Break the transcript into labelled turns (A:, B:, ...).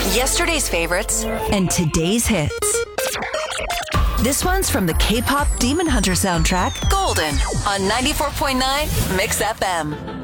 A: Yesterday's favorites and today's hits. This one's from the K-pop Demon Hunter soundtrack, Golden, on 94.9 Mix FM.